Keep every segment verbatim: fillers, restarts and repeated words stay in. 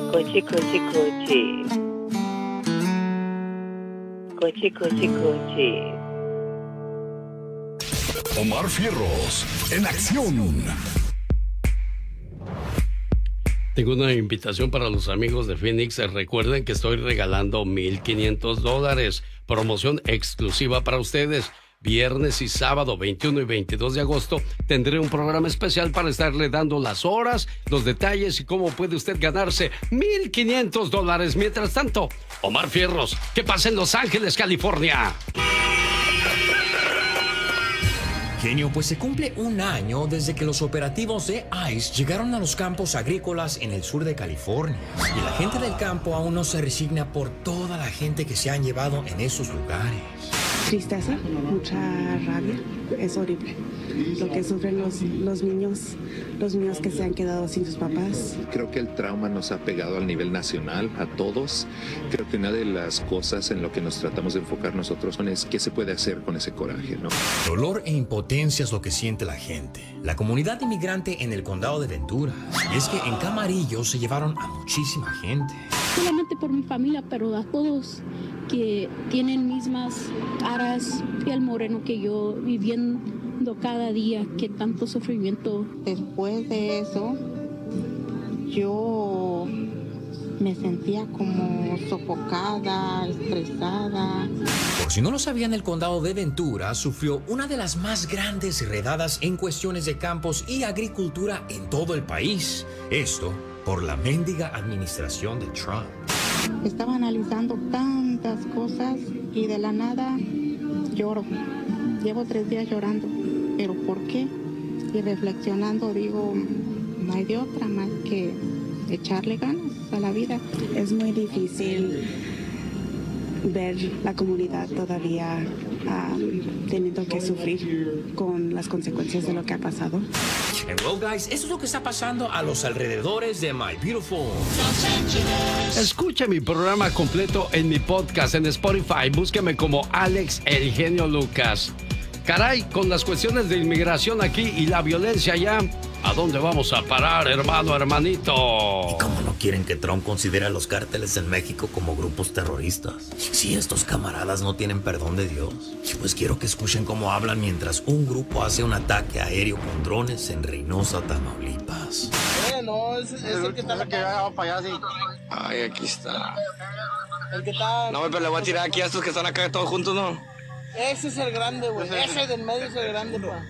Coche, coche, coche. Coche, coche, coche. Omar Fierros, en acción. Tengo una invitación para los amigos de Phoenix. Recuerden que estoy regalando mil quinientos dólares. Promoción exclusiva para ustedes. Viernes y sábado veintiuno y veintidós de agosto tendré un programa especial para estarle dando las horas, los detalles y cómo puede usted ganarse mil quinientos dólares. Mientras tanto, Omar Fierros, ¿qué pasa en Los Ángeles, California? Genio, pues se cumple un año desde que los operativos de ICE llegaron a los campos agrícolas en el sur de California. Y la gente del campo aún no se resigna por toda la gente que se han llevado en esos lugares. Tristeza, mucha rabia, es horrible. Lo que sufren los, los niños, los niños que se han quedado sin sus papás. Creo que el trauma nos ha pegado al nivel nacional, a todos. Creo que una de las cosas en lo que nos tratamos de enfocar nosotros es qué se puede hacer con ese coraje, ¿no? Dolor e impotencia es lo que siente la gente. La comunidad inmigrante en el condado de Ventura. Y es que en Camarillo se llevaron a muchísima gente. Solamente por mi familia, pero a todos que tienen mismas aras, piel moreno que yo, viviendo cada día, que tanto sufrimiento. Después de eso, yo me sentía como sofocada, estresada. Por si no lo sabían, el condado de Ventura sufrió una de las más grandes redadas en cuestiones de campos y agricultura en todo el país. Esto por la mendiga administración de Trump. Estaba analizando tantas cosas y de la nada lloro. Llevo tres días llorando. ¿Pero por qué? Y reflexionando digo, no hay de otra más que echarle ganas a la vida. Es muy difícil ver la comunidad todavía uh, teniendo que sufrir con las consecuencias de lo que ha pasado. And well, guys, eso es lo que está pasando a los alrededores de My Beautiful. Escuche mi programa completo en mi podcast en Spotify. Búsqueme como Alex El Genio Lucas. Caray, con las cuestiones de inmigración aquí y la violencia allá, ¿a dónde vamos a parar, hermano, hermanito? ¿Y cómo no quieren que Trump considere a los cárteles en México como grupos terroristas? Si estos camaradas no tienen perdón de Dios, pues quiero que escuchen cómo hablan mientras un grupo hace un ataque aéreo con drones en Reynosa, Tamaulipas. Eh, no, es, es el que está en la que va para allá, sí. Ay, aquí está. El que está... No, pero le voy a tirar aquí a estos que están acá todos juntos, ¿no? Ese es el grande, güey. Ese del medio es el grande, pa.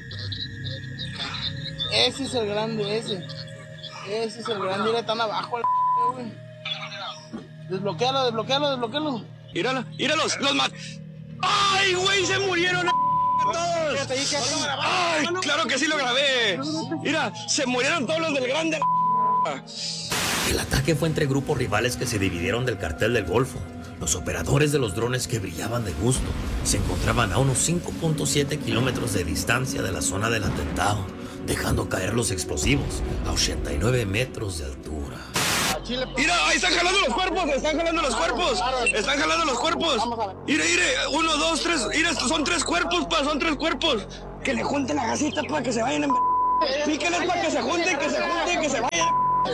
Ese es el grande, ese. Ese es el grande. Mira, están abajo, güey. Desbloquéalo, desbloquéalo, desbloquéalo. Míralo, míralos, los mat... ¡Ay, güey! Se murieron todos. ¡Ay, claro que sí lo grabé! Mira, se murieron todos los del grande. El ataque fue entre grupos rivales que se dividieron del cartel del Golfo. Los operadores de los drones que brillaban de gusto se encontraban a unos cinco punto siete kilómetros de distancia de la zona del atentado, dejando caer los explosivos a ochenta y nueve metros de altura. Mira, ahí están jalando los cuerpos, están jalando los cuerpos, están jalando los cuerpos. Mire, mire, uno, dos, tres, mira, estos son tres cuerpos, pa, son tres cuerpos. Que le junten la gasita para que se vayan en... Píquenles para que se junten, que se junten, que se vayan.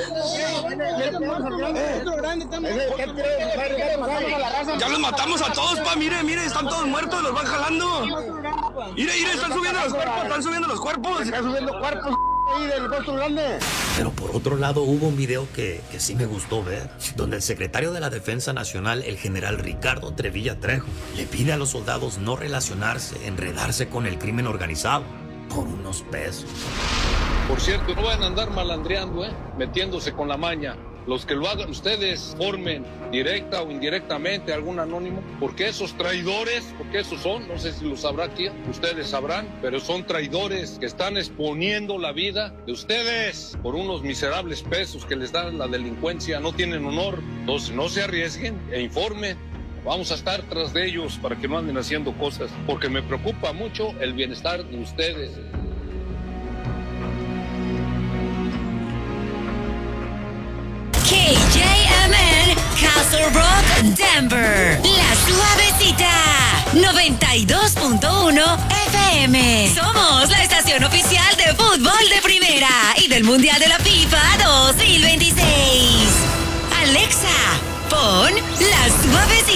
Ya los matamos a todos, pa, mire, mire, están todos muertos, los van jalando. Mire, mire, están subiendo los cuerpos, están subiendo los cuerpos. Están subiendo cuerpos ahí del puesto grande. Pero por otro lado hubo un video que, que sí me gustó ver, donde el secretario de la Defensa Nacional, el general Ricardo Trevilla Trejo, le pide a los soldados no relacionarse, enredarse con el crimen organizado por unos pesos. Por cierto, no van a andar malandreando, ¿eh? Metiéndose con la maña. Los que lo hagan ustedes formen directa o indirectamente algún anónimo, porque esos traidores, porque esos son, no sé si lo sabrá aquí, ustedes sabrán, pero son traidores que están exponiendo la vida de ustedes por unos miserables pesos que les dan la delincuencia, no tienen honor. Entonces no se arriesguen e informen. Vamos a estar tras de ellos para que no anden haciendo cosas, porque me preocupa mucho el bienestar de ustedes. K J M N, Castle Rock, Denver. La Suavecita, noventa y dos punto uno F M. Somos la estación oficial de fútbol de primera y del Mundial de la FIFA dos mil veintiséis. Al Alexa, pon La Suavecita.